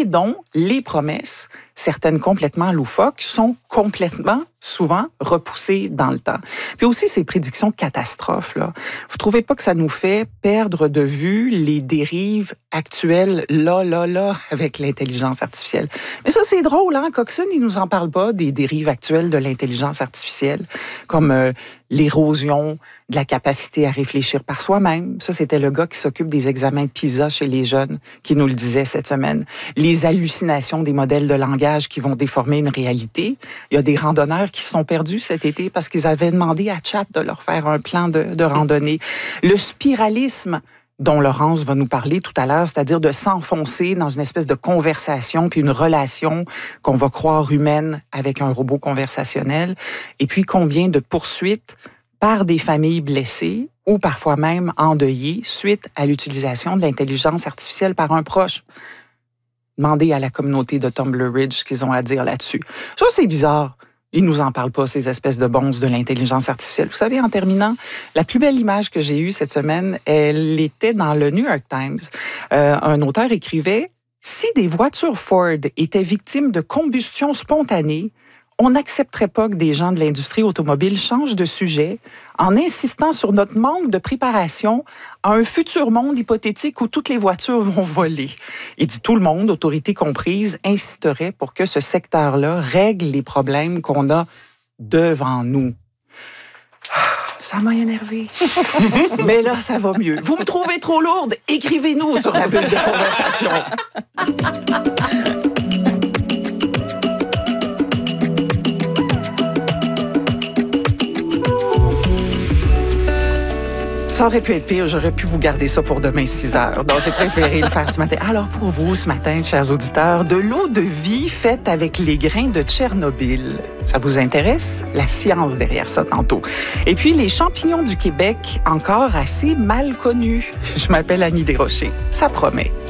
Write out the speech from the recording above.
et dont les promesses, certaines complètement loufoques, sont complètement, souvent, repoussées dans le temps. Puis aussi, ces prédictions catastrophes, là. Vous trouvez pas que ça nous fait perdre de vue les dérives actuelles, là, avec l'intelligence artificielle? Mais ça, c'est drôle, hein? Coxon, il nous en parle pas des dérives actuelles de l'intelligence artificielle, comme l'érosion de la capacité à réfléchir par soi-même. Ça, c'était le gars qui s'occupe des examens PISA chez les jeunes qui nous le disait cette semaine. Les hallucinations des modèles de langage qui vont déformer une réalité. Il y a des randonneurs qui se sont perdus cet été parce qu'ils avaient demandé à Chat de leur faire un plan de randonnée. Le spiralisme dont Laurence va nous parler tout à l'heure, c'est-à-dire de s'enfoncer dans une espèce de conversation puis une relation qu'on va croire humaine avec un robot conversationnel. Et puis combien de poursuites par des familles blessées ou parfois même endeuillées suite à l'utilisation de l'intelligence artificielle par un proche. Demandez à la communauté de Tumblr Ridge ce qu'ils ont à dire là-dessus. Ça, c'est bizarre. Ils nous en parlent pas, ces espèces de bonzes de l'intelligence artificielle. Vous savez, en terminant, la plus belle image que j'ai eue cette semaine, elle était dans le New York Times. Un auteur écrivait « Si des voitures Ford étaient victimes de combustion spontanée, on n'accepterait pas que des gens de l'industrie automobile changent de sujet en insistant sur notre manque de préparation à un futur monde hypothétique où toutes les voitures vont voler. » Il dit tout le monde, autorité comprise, insisterait pour que ce secteur-là règle les problèmes qu'on a devant nous. Ça m'a énervé. Mais là, ça va mieux. Vous me trouvez trop lourde? Écrivez-nous sur la bulle de conversation. Ça aurait pu être pire, j'aurais pu vous garder ça pour demain 6 heures. Donc, j'ai préféré le faire ce matin. Alors, pour vous, ce matin, chers auditeurs, de l'eau de vie faite avec les grains de Tchernobyl. Ça vous intéresse? La science derrière ça, tantôt. Et puis, les champignons du Québec, encore assez mal connus. Je m'appelle Annie Desrochers. Ça promet.